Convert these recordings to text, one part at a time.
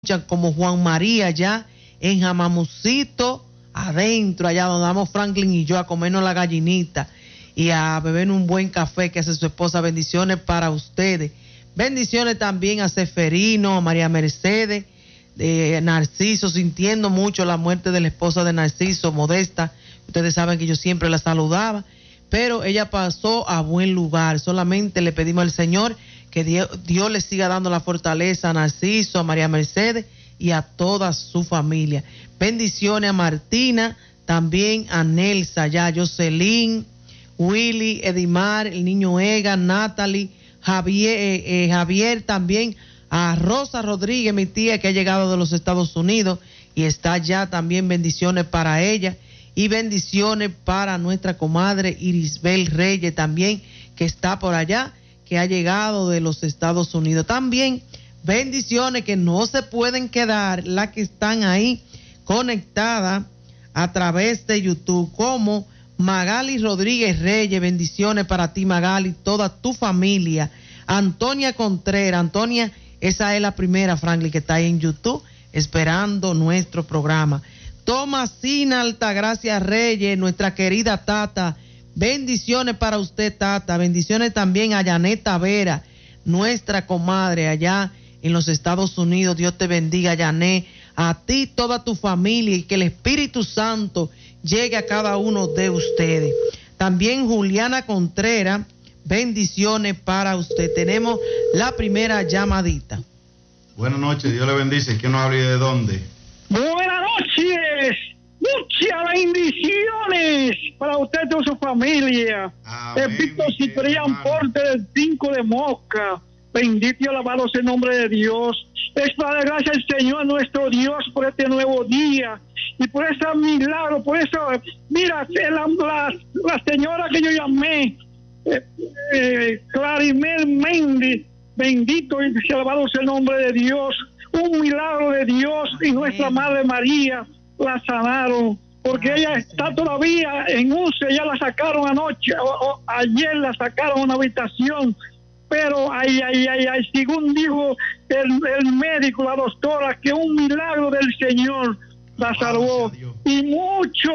como Juan María allá en Jamamucito, adentro, allá donde vamos Franklin y yo a comernos la gallinita y a beber un buen café que hace su esposa. Bendiciones para ustedes. Bendiciones también a Seferino, a María Mercedes, Narciso, sintiendo mucho la muerte de la esposa de Narciso, Modesta. Ustedes saben que yo siempre la saludaba, pero ella pasó a buen lugar. Solamente le pedimos al Señor que Dios le siga dando la fortaleza a Narciso, a María Mercedes y a toda su familia. Bendiciones a Martina, también a Nelsa, ya Jocelyn, Willy, Edimar, el niño Ega, Natalie, Javier también, a Rosa Rodríguez, mi tía que ha llegado de los Estados Unidos y está allá también. Bendiciones para ella y bendiciones para nuestra comadre Irisbel Reyes también, que está por allá, que ha llegado de los Estados Unidos. También bendiciones que no se pueden quedar, las que están ahí conectadas a través de YouTube, como Magali Rodríguez Reyes. Bendiciones para ti, Magali, toda tu familia. Antonia Contreras, Antonia, esa es la primera, Franklin, que está ahí en YouTube esperando nuestro programa. Tomasina Altagracia Reyes, nuestra querida Tata. Bendiciones para usted, Tata. Bendiciones también a Yaneta Vera, nuestra comadre allá en los Estados Unidos. Dios te bendiga, Yané. A ti, toda tu familia, y que el Espíritu Santo llegue a cada uno de ustedes. También Juliana Contreras, bendiciones para usted. Tenemos la primera llamadita. Buenas noches, Dios le bendice. ¿Quién nos habla y de dónde? Buenas noches. Muchas bendiciones para usted y toda su familia. Repito, Ciprián Porte del 5 de Moca. Bendito y alabado sea el nombre de Dios. Es para dar gracias al Señor nuestro Dios por este nuevo día y por ese milagro, por eso, mira, la señora que yo llamé, Clarimel Méndez, bendito y alabado sea el nombre de Dios, un milagro de Dios. Y nuestra Madre María la sanaron, porque ella está todavía en UCE. Ya la sacaron anoche, ayer la sacaron a una habitación, pero según dijo el médico, la doctora, que un milagro del Señor la salvó. Y mucho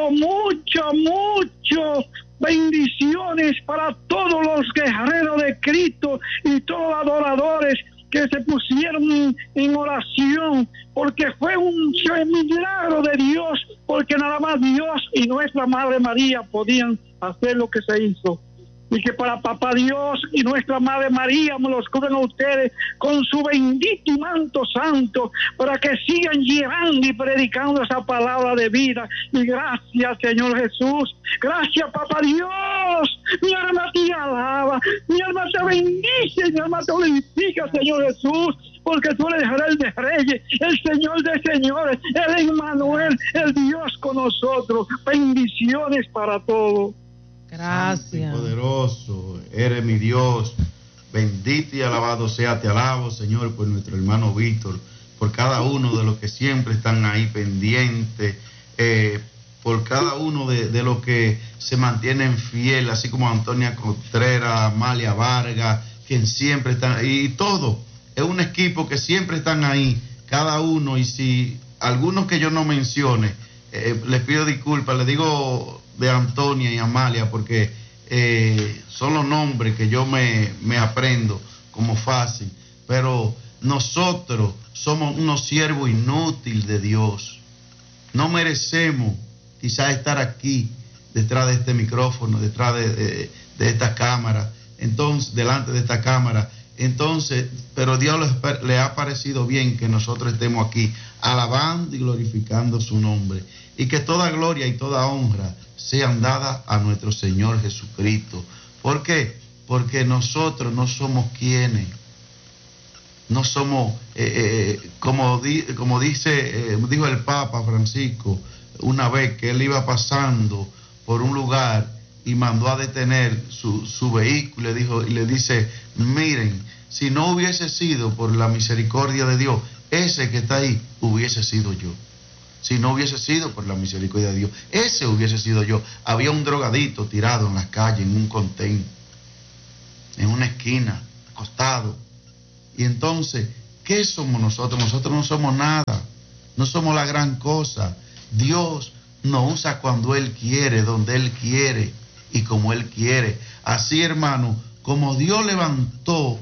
bendiciones para todos los guerreros de Cristo y todos los adoradores que se pusieron en oración, porque fue un milagro de Dios, porque nada más Dios y nuestra Madre María podían hacer lo que se hizo. Y que para Papá Dios y nuestra Madre María me los cubren a ustedes con su bendito y manto santo, para que sigan llevando y predicando esa palabra de vida. Y gracias, Señor Jesús. Gracias, Papá Dios. Mi alma te alaba, mi alma te bendice, mi alma te glorifica, Señor Jesús, porque tú eres el Rey de Reyes, el Señor de Señores, el Emmanuel, el Dios con nosotros. Bendiciones para todos. Gracias. Santo y poderoso, eres mi Dios. Bendito y alabado sea. Te alabo, Señor, por nuestro hermano Víctor, por cada uno de los que siempre están ahí pendientes, por cada uno de los que se mantienen fieles, así como Antonia Contreras, Amalia Vargas, quien siempre están ahí. Y todo, es un equipo que siempre están ahí, cada uno. Y si algunos que yo no mencione, les pido disculpas, les digo de Antonia y Amalia, porque son los nombres que yo me aprendo como fácil, pero nosotros somos unos siervos inútiles de Dios. No merecemos quizás estar aquí detrás de este micrófono, detrás de esta cámara, entonces delante de esta cámara. Entonces, pero Dios le ha parecido bien que nosotros estemos aquí alabando y glorificando su nombre, y que toda gloria y toda honra sean dadas a nuestro Señor Jesucristo. ¿Por qué? Porque nosotros no somos quienes, no somos, como dijo el Papa Francisco una vez, que él iba pasando por un lugar y mandó a detener su vehículo y le dice: miren, si no hubiese sido por la misericordia de Dios, ese que está ahí hubiese sido yo. Si no hubiese sido por la misericordia de Dios, ese hubiese sido yo. Había un drogadito tirado en las calles, en un contenedor, en una esquina, acostado. Y entonces, ¿Qué somos nosotros? Nosotros no somos nada, no somos la gran cosa. Dios nos usa cuando Él quiere, donde Él quiere y como Él quiere. Así, hermano, como Dios levantó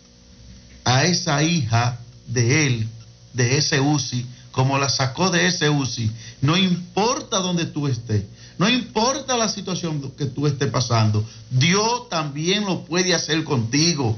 a esa hija de Él, de ese Uzi, como la sacó de ese Uzi, no importa donde tú estés, no importa la situación que tú estés pasando, Dios también lo puede hacer contigo.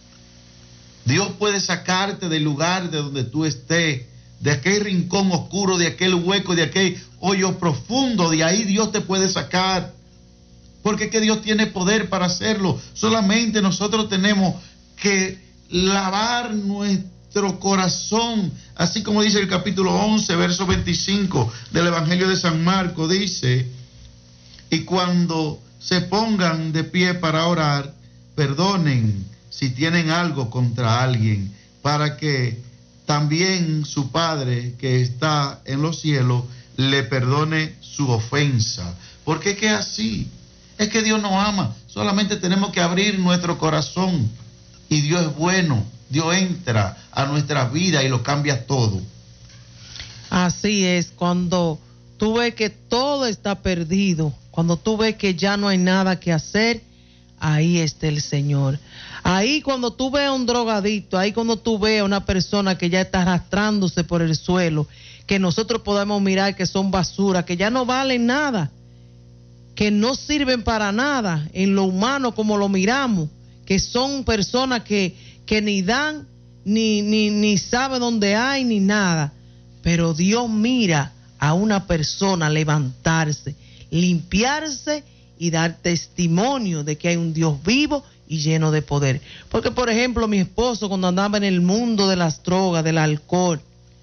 Dios puede sacarte del lugar de donde tú estés, de aquel rincón oscuro, de aquel hueco, de aquel hoyo profundo. De ahí Dios te puede sacar, porque es que Dios tiene poder para hacerlo. Solamente nosotros tenemos que lavar nuestro corazón, así como dice el capítulo 11, verso 25 del Evangelio de San Marcos. Dice: y cuando se pongan de pie para orar, perdonen si tienen algo contra alguien, para que también su Padre que está en los cielos le perdone su ofensa. Porque es que así, es que Dios nos ama. Solamente tenemos que abrir nuestro corazón y Dios es bueno. Dios entra a nuestra vida y lo cambia todo. Así es, cuando tú ves que todo está perdido, cuando tú ves que ya no hay nada que hacer, ahí está el Señor. Ahí cuando tú ves a un drogadicto, ahí cuando tú ves a una persona que ya está arrastrándose por el suelo, que nosotros podemos mirar que son basura, que ya no valen nada, que no sirven para nada en lo humano como lo miramos, que son personas que ni dan, ni sabe dónde hay, ni nada. Pero Dios mira a una persona levantarse, limpiarse y dar testimonio de que hay un Dios vivo y lleno de poder. Porque, por ejemplo, mi esposo, cuando andaba en el mundo de las drogas, del alcohol,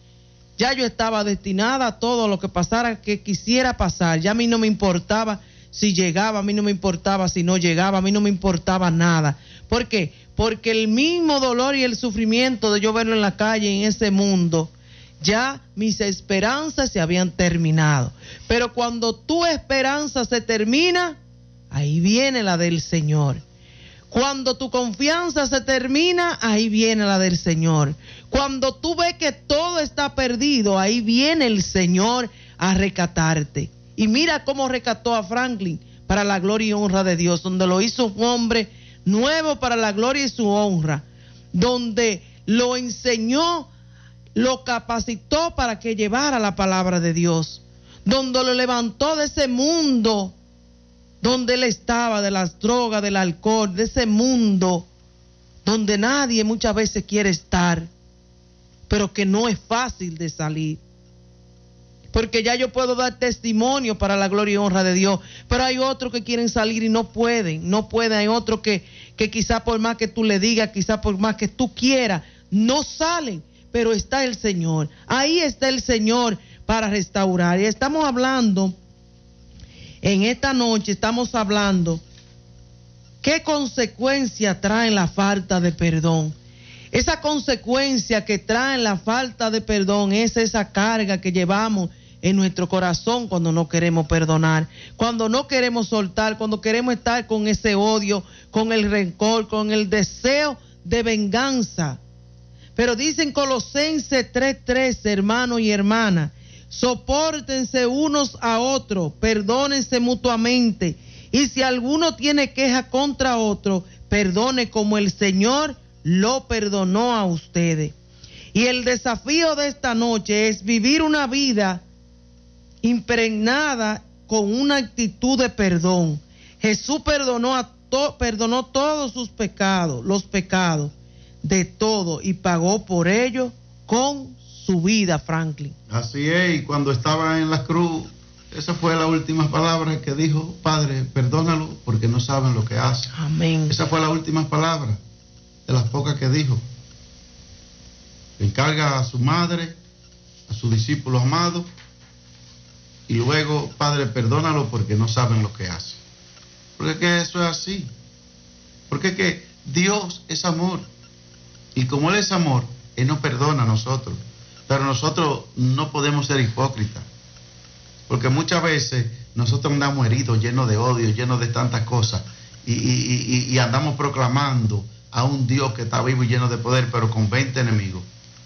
ya yo estaba destinada a todo lo que pasara, que quisiera pasar. Ya a mí no me importaba si llegaba, a mí no me importaba si no llegaba, a mí no me importaba nada. ¿Por qué? Porque el mismo dolor y el sufrimiento de yo verlo en la calle, en ese mundo, ya mis esperanzas se habían terminado. Pero cuando tu esperanza se termina, ahí viene la del Señor. Cuando tu confianza se termina, ahí viene la del Señor. Cuando tú ves que todo está perdido, ahí viene el Señor a rescatarte. Y mira cómo rescató a Franklin para la gloria y honra de Dios, donde lo hizo un hombre nuevo para la gloria y su honra, donde lo enseñó, lo capacitó para que llevara la palabra de Dios, donde lo levantó de ese mundo donde él estaba, de las drogas, del alcohol, de ese mundo donde nadie muchas veces quiere estar, pero que no es fácil de salir. Porque ya yo puedo dar testimonio para la gloria y honra de Dios, pero hay otros que quieren salir y no pueden, hay otros que quizá por más que tú le digas, quizá por más que tú quieras, no salen, pero está el Señor, ahí está el Señor para restaurar. Y estamos hablando, en esta noche estamos hablando, ¿qué consecuencia trae la falta de perdón? Esa consecuencia que trae la falta de perdón es esa carga que llevamos en nuestro corazón cuando no queremos perdonar, cuando no queremos soltar, cuando queremos estar con ese odio, con el rencor, con el deseo de venganza. Pero dicen Colosenses 3:3, hermanos y hermanas, sopórtense unos a otros, perdónense mutuamente, y si alguno tiene queja contra otro, perdone como el Señor lo perdonó a ustedes. Y el desafío de esta noche es vivir una vida impregnada con una actitud de perdón. Jesús perdonó todos sus pecados, los pecados de todo, y pagó por ello con su vida, Franklin. Así es, y cuando estaba en la cruz, esa fue la última palabra que dijo: Padre, perdónalo porque no saben lo que hacen. Amén. Esa fue la última palabra de las pocas que dijo. Encarga a su madre, a su discípulo amado, y luego: Padre, perdónalo porque no saben lo que hacen. Porque es que eso es así. Porque es que Dios es amor, y como Él es amor, Él nos perdona a nosotros. Pero nosotros no podemos ser hipócritas, porque muchas veces nosotros andamos heridos, llenos de odio, llenos de tantas cosas, y andamos proclamando a un Dios que está vivo y lleno de poder, pero con 20 enemigos.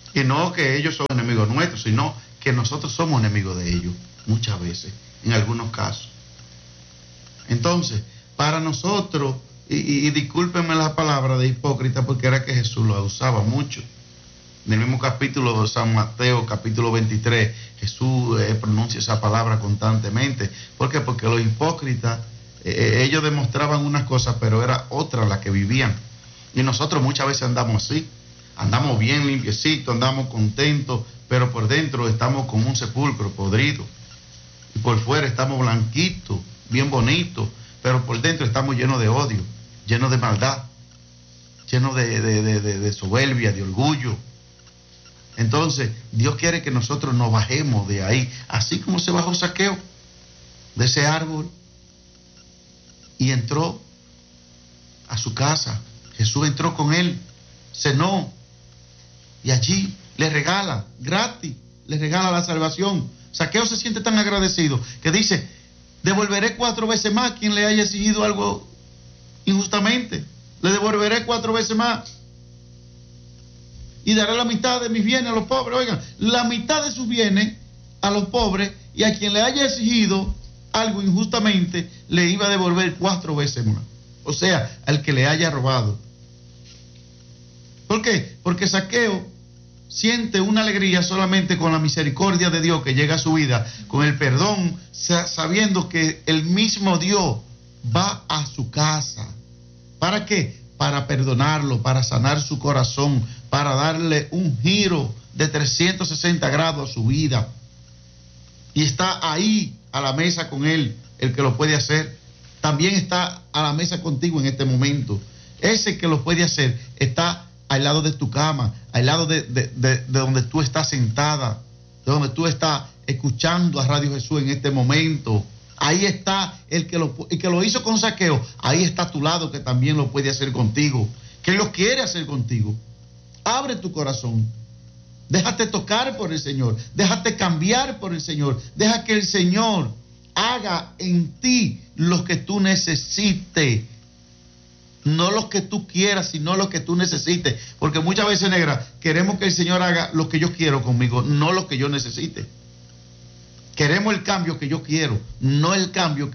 Y no que ellos son enemigos nuestros, sino que nosotros somos enemigos de ellos, muchas veces, en algunos casos. Entonces, para nosotros, y discúlpenme la palabra de hipócrita, porque era que Jesús lo usaba mucho. En el mismo capítulo de San Mateo, capítulo 23, Jesús pronuncia esa palabra constantemente. ¿Por qué? Porque los hipócritas, ellos demostraban unas cosas, pero era otra la que vivían. Y nosotros muchas veces andamos así, andamos bien limpiecitos, andamos contentos, pero por dentro estamos como un sepulcro podrido. Y por fuera estamos blanquitos, bien bonitos, pero por dentro estamos llenos de odio, llenos de maldad, llenos de soberbia, de orgullo. Entonces, Dios quiere que nosotros nos bajemos de ahí, así como se bajó Zaqueo de ese árbol y entró a su casa. Jesús entró con él, cenó, y allí le regala, gratis, le regala la salvación. Zaqueo se siente tan agradecido que dice: devolveré 4 veces más a quien le haya exigido algo injustamente. Le devolveré 4 veces más. Y daré la mitad de mis bienes a los pobres. Oigan, la mitad de sus bienes a los pobres, y a quien le haya exigido algo injustamente le iba a devolver 4 veces más. O sea, al que le haya robado. ¿Por qué? Porque Zaqueo siente una alegría solamente con la misericordia de Dios que llega a su vida, con el perdón, sabiendo que el mismo Dios va a su casa. ¿Para qué? Para perdonarlo, para sanar su corazón, para darle un giro de 360 grados a su vida. Y está ahí a la mesa con él, el que lo puede hacer. También está a la mesa contigo en este momento. Ese que lo puede hacer está al lado de tu cama, al lado de donde tú estás sentada, de donde tú estás escuchando a Radio Jesús en este momento. Ahí está el que lo hizo con Zaqueo. Ahí está a tu lado, que también lo puede hacer contigo, que lo quiere hacer contigo. Abre tu corazón, déjate tocar por el Señor, déjate cambiar por el Señor, deja que el Señor haga en ti lo que tú necesites. No lo que tú quieras, sino lo que tú necesites. Porque muchas veces, negra, queremos que el Señor haga lo que yo quiero conmigo, no lo que yo necesite. Queremos el cambio que yo quiero, no el cambio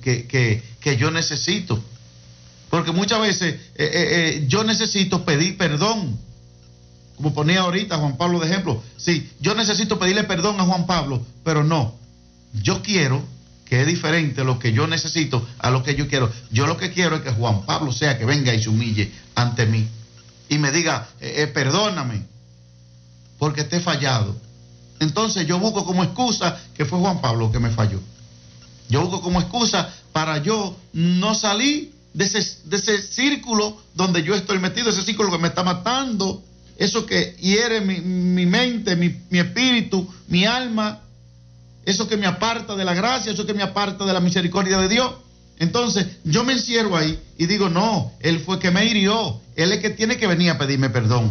que yo necesito. Porque muchas veces yo necesito pedir perdón. Como ponía ahorita Juan Pablo de ejemplo. Sí, yo necesito pedirle perdón a Juan Pablo, pero no. Yo quiero, que es diferente lo que yo necesito a lo que yo quiero. Yo lo que quiero es que Juan Pablo sea que venga y se humille ante mí y me diga, perdóname porque te he fallado. Entonces yo busco como excusa que fue Juan Pablo que me falló. Yo busco como excusa para yo no salir de ese círculo donde yo estoy metido, ese círculo que me está matando, eso que hiere mi mente, mi espíritu, mi alma, eso que me aparta de la gracia, eso que me aparta de la misericordia de Dios. Entonces yo me encierro ahí y digo, no, él fue que me hirió, él es que tiene que venir a pedirme perdón,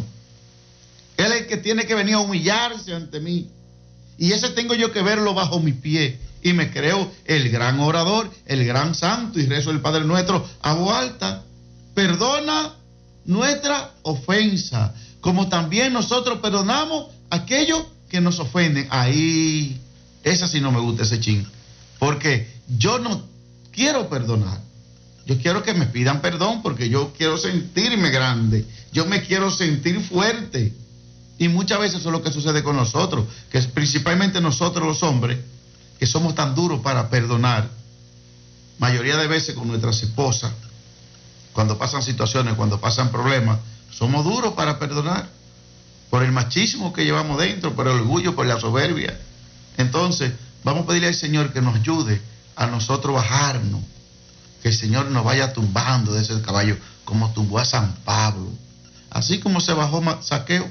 él es el que tiene que venir a humillarse ante mí, y ese tengo yo que verlo bajo mi pie, y me creo el gran orador, el gran santo, y rezo el Padre Nuestro a voz alta: perdona nuestra ofensa, como también nosotros perdonamos a aquellos que nos ofenden. Ahí, esa sí no me gusta, ese chin, porque yo no quiero perdonar. Yo quiero que me pidan perdón porque yo quiero sentirme grande, yo me quiero sentir fuerte. Y muchas veces eso es lo que sucede con nosotros, que es principalmente nosotros los hombres, que somos tan duros para perdonar. Mayoría de veces con nuestras esposas, cuando pasan situaciones, cuando pasan problemas, somos duros para perdonar, por el machismo que llevamos dentro, por el orgullo, por la soberbia. Entonces, vamos a pedirle al Señor que nos ayude a nosotros bajarnos, que el Señor nos vaya tumbando de ese caballo, como tumbó a San Pablo. Así como se bajó Zaqueo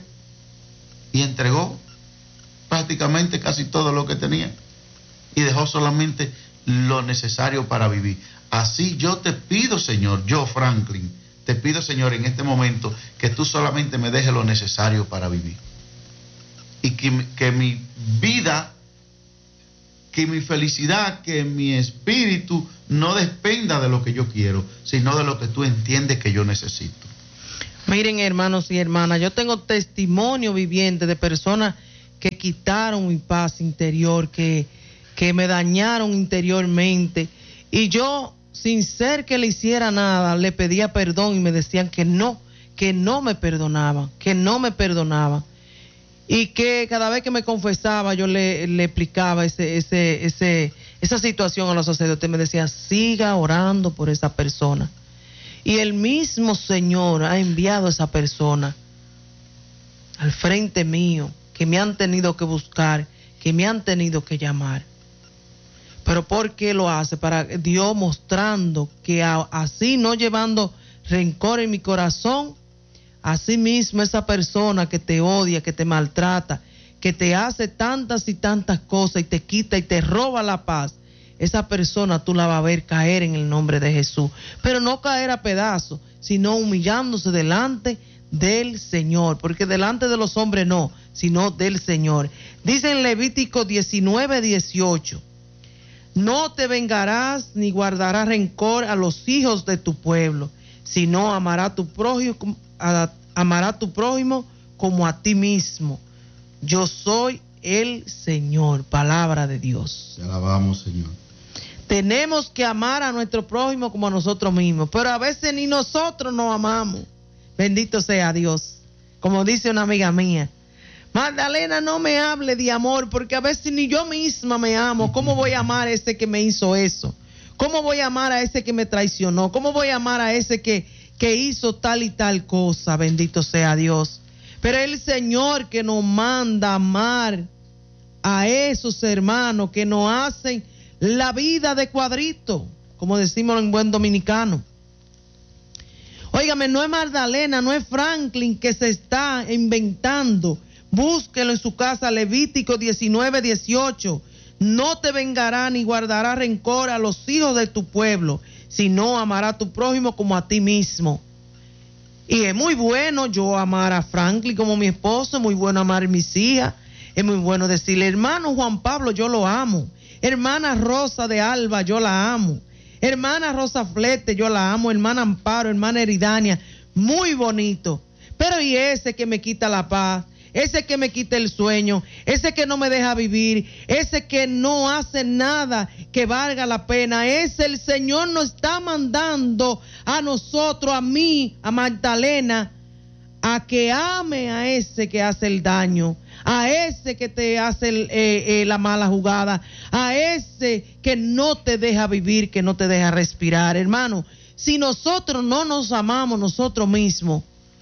y entregó prácticamente casi todo lo que tenía y dejó solamente lo necesario para vivir. Así yo te pido, Señor, yo, Franklin, te pido, Señor, en este momento, que tú solamente me dejes lo necesario para vivir. Y que mi vida, que mi felicidad, que mi espíritu no dependa de lo que yo quiero, sino de lo que tú entiendes que yo necesito. Miren, hermanos y hermanas, yo tengo testimonio viviente de personas que quitaron mi paz interior, que me dañaron interiormente, y yo, sin ser que le hiciera nada, le pedía perdón y me decían que no me perdonaban, y que cada vez que me confesaba yo le explicaba esa situación a los sacerdotes. Me decía, siga orando por esa persona, y el mismo Señor ha enviado a esa persona al frente mío, que me han tenido que buscar, que me han tenido que llamar. Pero ¿por qué lo hace? Para Dios mostrando que así, no llevando rencor en mi corazón, así mismo esa persona que te odia, que te maltrata, que te hace tantas y tantas cosas y te quita y te roba la paz, esa persona tú la vas a ver caer en el nombre de Jesús. Pero no caer a pedazos, sino humillándose delante del Señor, porque delante de los hombres no, sino del Señor. Dice en Levítico 19:18, no te vengarás ni guardarás rencor a los hijos de tu pueblo, sino amará a tu prójimo como a ti mismo. Yo soy el Señor. Palabra de Dios. Te alabamos, Señor. Tenemos que amar a nuestro prójimo como a nosotros mismos, pero a veces ni nosotros nos amamos. Bendito sea Dios. Como dice una amiga mía, Magdalena, no me hable de amor, porque a veces ni yo misma me amo. ¿Cómo voy a amar a ese que me hizo eso? ¿Cómo voy a amar a ese que me traicionó? ¿Cómo voy a amar a ese que hizo tal y tal cosa? Bendito sea Dios. Pero el Señor que nos manda amar a esos hermanos que nos hacen la vida de cuadrito, como decimos en buen dominicano. Óigame, no es Magdalena, no es Franklin que se está inventando. Búsquelo en su casa, Levítico 19:18. No te vengará ni guardará rencor a los hijos de tu pueblo, sino amará a tu prójimo como a ti mismo. Y es muy bueno yo amar a Franklin como mi esposo, es muy bueno amar a mis hijas, es muy bueno decirle, hermano Juan Pablo, yo lo amo. Hermana Rosa de Alba, yo la amo. Hermana Rosa Flete, yo la amo. Hermana Amparo, hermana Eridania, muy bonito. Pero ¿y ese que me quita la paz? Ese que me quita el sueño, ese que no me deja vivir, ese que no hace nada que valga la pena, ese el Señor nos está mandando a nosotros, a mí, a Magdalena, a que ame a ese que hace el daño, a ese que te hace la mala jugada, a ese que no te deja vivir, que no te deja respirar. Hermano, si nosotros no nos amamos nosotros mismos,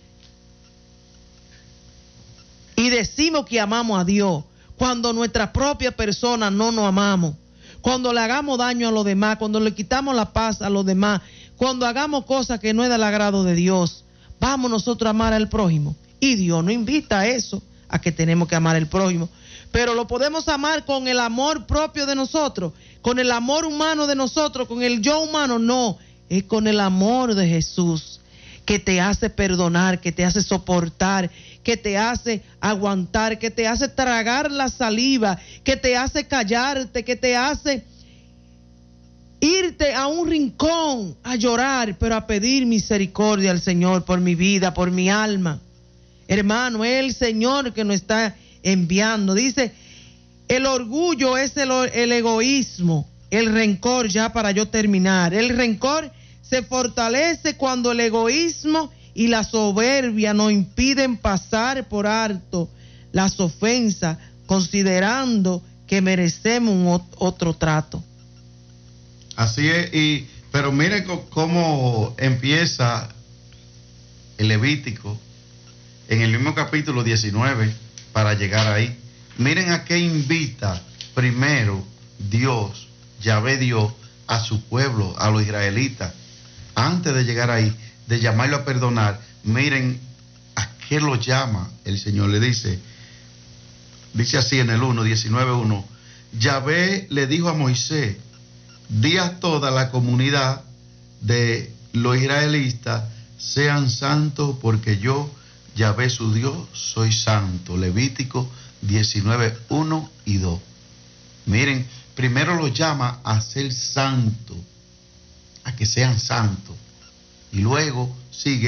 y decimos que amamos a Dios, cuando nuestra propia persona no nos amamos, cuando le hagamos daño a los demás, cuando le quitamos la paz a los demás, cuando hagamos cosas que no es del agrado de Dios, vamos nosotros a amar al prójimo. Y Dios nos invita a eso, a que tenemos que amar al prójimo. Pero lo podemos amar con el amor propio de nosotros, con el amor humano de nosotros, con el yo humano. No, es con el amor de Jesús, que te hace perdonar, que te hace soportar, que te hace aguantar, que te hace tragar la saliva, que te hace callarte, que te hace irte a un rincón a llorar, pero a pedir misericordia al Señor por mi vida, por mi alma. Hermano, es el Señor que nos está enviando. Dice, el orgullo es el egoísmo, el rencor, ya para yo terminar, el rencor se fortalece cuando el egoísmo y la soberbia nos impiden pasar por alto las ofensas, considerando que merecemos otro trato. Así es, pero miren cómo empieza el Levítico en el mismo capítulo 19 para llegar ahí. Miren a qué invita primero Dios, Yahvé Dios, a su pueblo, a los israelitas. Antes de llegar ahí, de llamarlo a perdonar, miren a qué lo llama el Señor. Le dice así en el 19:1, Yahvé le dijo a Moisés, di a toda la comunidad de los israelitas, sean santos porque yo, Yahvé su Dios, soy santo. Levítico 19:1 y 2. Miren, primero lo llama a ser santo, a que sean santos. Y luego sigue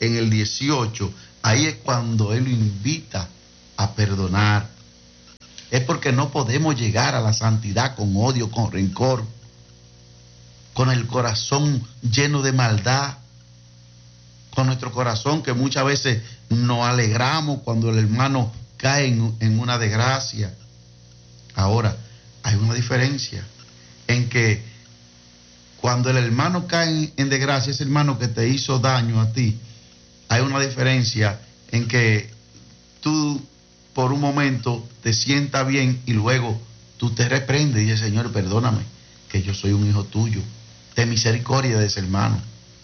en el 18, ahí es cuando Él lo invita a perdonar. Es porque no podemos llegar a la santidad con odio, con rencor, con el corazón lleno de maldad, con nuestro corazón que muchas veces nos alegramos cuando el hermano cae en una desgracia. Ahora, hay una diferencia en que cuando el hermano cae en desgracia, ese hermano que te hizo daño a ti, hay una diferencia en que tú por un momento te sientas bien y luego tú te reprendes y dices, Señor, perdóname, que yo soy un hijo tuyo, ten misericordia de ese hermano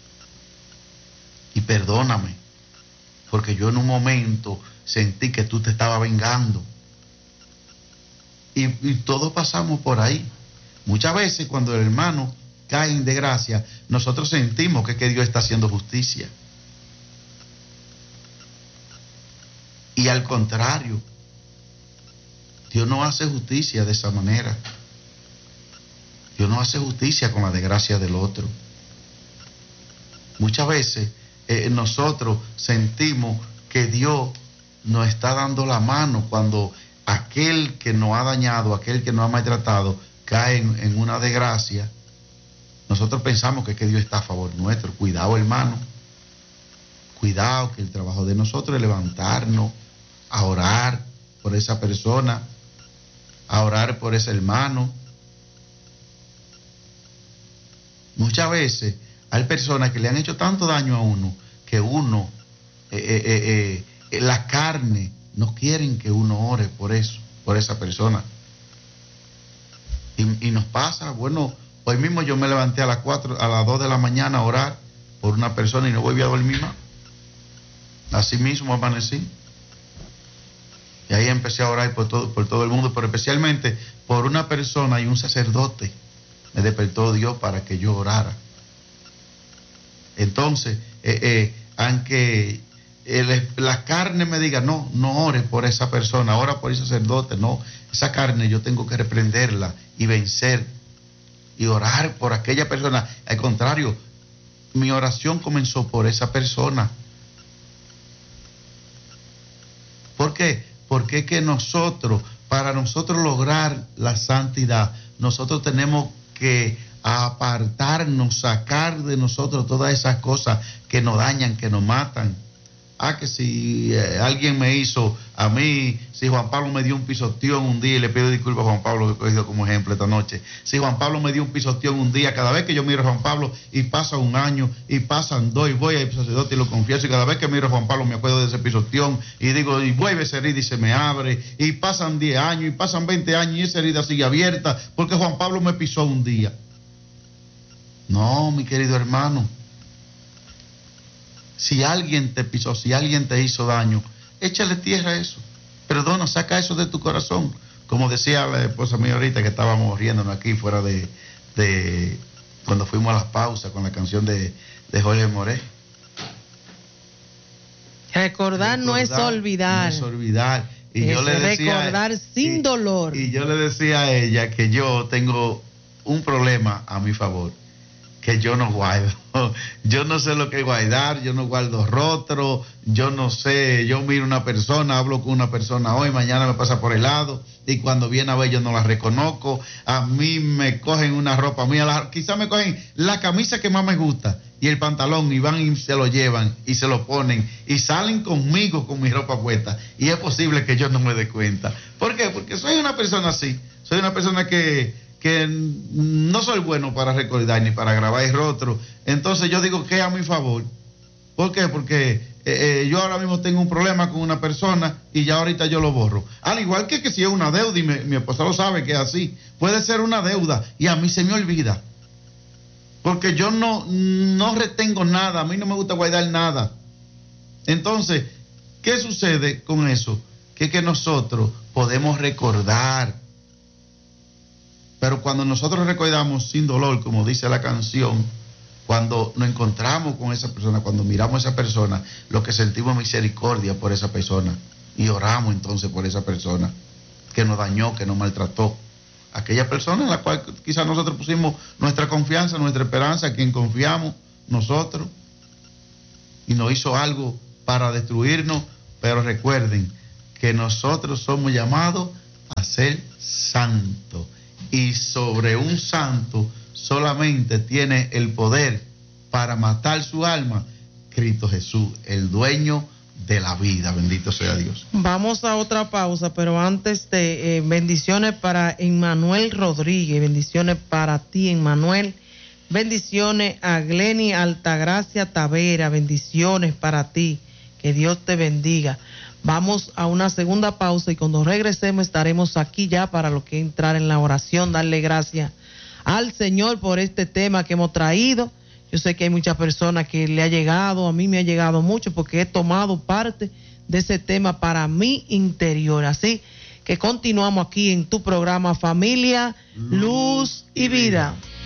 y perdóname, porque yo en un momento sentí que tú te estabas vengando. Y todos pasamos por ahí. Muchas veces cuando el hermano cae en desgracia, nosotros sentimos que Dios está haciendo justicia. Y al contrario, Dios no hace justicia de esa manera. Dios no hace justicia con la desgracia del otro. Muchas veces nosotros sentimos que Dios nos está dando la mano cuando aquel que nos ha dañado, aquel que nos ha maltratado, cae en una desgracia. Nosotros pensamos que Dios está a favor nuestro. Cuidado, hermano. Cuidado, que el trabajo de nosotros es levantarnos, a orar por esa persona, a orar por ese hermano. Muchas veces hay personas que le han hecho tanto daño a uno que uno, la carne, no quieren que uno ore por eso, por esa persona. Y nos pasa, bueno, hoy mismo yo me levanté a las 2 de la mañana a orar por una persona y no volví a dormir más. Así mismo amanecí. Y ahí empecé a orar por todo el mundo, pero especialmente por una persona y un sacerdote. Me despertó Dios para que yo orara. Entonces, aunque la carne me diga, no ores por esa persona, ora por ese sacerdote, no, esa carne yo tengo que reprenderla y vencer y orar por aquella persona. Al contrario, mi oración comenzó por esa persona. ¿Por qué? Porque es que para nosotros lograr la santidad, nosotros tenemos que apartarnos, sacar de nosotros todas esas cosas que nos dañan, que nos matan. Que si alguien me hizo a mí, si Juan Pablo me dio un pisoteón un día, y le pido disculpas a Juan Pablo, que he cogido como ejemplo esta noche. Si Juan Pablo me dio un pisoteón un día, cada vez que yo miro a Juan Pablo y pasa un año y pasan 2 y voy al sacerdote y lo confieso, y cada vez que miro a Juan Pablo me acuerdo de ese pisoteón y digo, y vuelve esa herida y se me abre, y pasan 10 años y pasan 20 años y esa herida sigue abierta porque Juan Pablo me pisó un día. No, mi querido hermano. Si alguien te pisó, si alguien te hizo daño, échale tierra a eso. Perdona, saca eso de tu corazón. Como decía la esposa mía ahorita que estábamos riéndonos aquí fuera de cuando fuimos a las pausas con la canción de Jorge Moré. Recordar no es olvidar. No es olvidar. Y yo le decía, recordar sin dolor. Y yo le decía a ella que yo tengo un problema a mi favor, que yo no guardo. Yo no sé lo que es guardar, yo no guardo rostro, yo no sé, yo miro una persona, hablo con una persona hoy, mañana me pasa por el lado, y cuando viene a ver yo no la reconozco. A mí me cogen una ropa mía, quizás me cogen la camisa que más me gusta y el pantalón, y van y se lo llevan y se lo ponen y salen conmigo con mi ropa puesta, y es posible que yo no me dé cuenta. ¿Por qué? Porque soy una persona así, soy una persona que no soy bueno para recordar ni para grabar el rostro. Entonces yo digo que es a mi favor. ¿Por qué? Porque yo ahora mismo tengo un problema con una persona y ya ahorita yo lo borro. Al igual que si es una deuda, y mi esposa lo sabe que es así, puede ser una deuda y a mí se me olvida. Porque yo no retengo nada, a mí no me gusta guardar nada. Entonces, ¿qué sucede con eso? Que nosotros podemos recordar. Pero cuando nosotros recordamos sin dolor, como dice la canción, cuando nos encontramos con esa persona, cuando miramos a esa persona, lo que sentimos es misericordia por esa persona. Y oramos entonces por esa persona que nos dañó, que nos maltrató. Aquella persona en la cual quizás nosotros pusimos nuestra confianza, nuestra esperanza, a quien confiamos nosotros. y nos hizo algo para destruirnos, pero recuerden que nosotros somos llamados a ser santos, y sobre un santo solamente tiene el poder para matar su alma Cristo Jesús, el dueño de la vida. Bendito sea Dios. Vamos a otra pausa, pero antes de bendiciones para Emmanuel Rodríguez, bendiciones para ti, Emmanuel, bendiciones a Glenny Altagracia Tavera, bendiciones para ti, que Dios te bendiga. Vamos a una segunda pausa y cuando regresemos estaremos aquí ya para lo que es entrar en la oración, darle gracias al Señor por este tema que hemos traído. Yo sé que hay muchas personas que le ha llegado, a mí me ha llegado mucho porque he tomado parte de ese tema para mi interior. Así que continuamos aquí en tu programa Familia, Luz y Vida.